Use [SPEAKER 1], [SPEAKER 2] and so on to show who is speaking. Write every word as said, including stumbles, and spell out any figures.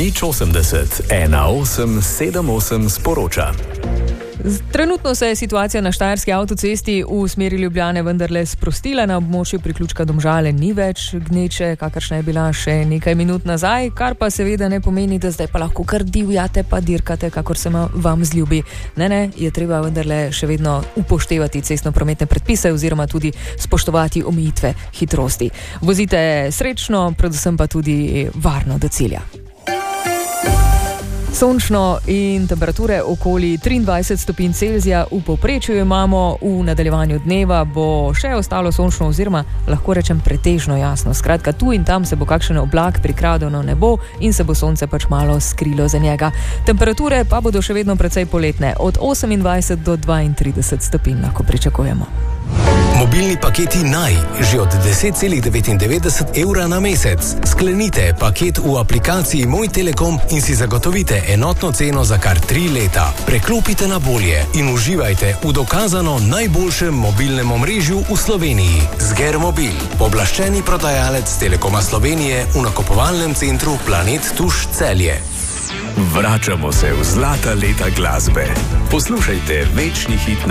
[SPEAKER 1] Nič osemdeset, ena osem sedem osem sporoča.
[SPEAKER 2] Trenutno se je situacija na štajerski avtocesti v smeri Ljubljane vendarle sprostila. Na območju priključka Domžale ni več gneče, kakršna je bila še nekaj minut nazaj, kar pa seveda ne pomeni, da zdaj pa lahko kar divjate pa dirkate, kakor se vam zljubi. Ne, ne, je treba vendarle še vedno upoštevati cestno-prometne predpise oziroma tudi spoštovati omejitve hitrosti. Vozite srečno, predvsem pa tudi varno do cilja. Sončno in temperature okoli triindvajset stopinj Celzija v povprečju imamo. V nadaljevanju dneva bo še ostalo sončno oziroma lahko rečem pretežno jasno. Skratka, tu in tam se bo kakšen oblak prikradel na nebo in se bo sonce pač malo skrilo za njega. Temperature pa bodo še vedno precej poletne, od osemindvajset do dvaintrideset stopinj lahko pričakujemo.
[SPEAKER 3] Mobilni paketi Naj, že od deset celih devetindevetdeset evra na mesec. Sklenite paket v aplikaciji Moj Telekom in si zagotovite enotno ceno za kar tri leta. Preklopite na bolje in uživajte v dokazano najboljšem mobilnem omrežju v Sloveniji. Zgermobil, pooblaščeni prodajalec Telekoma Slovenije v nakupovalnem centru Planet Tuš Celje.
[SPEAKER 1] Vračamo se v zlata leta glasbe. Poslušajte večni hit na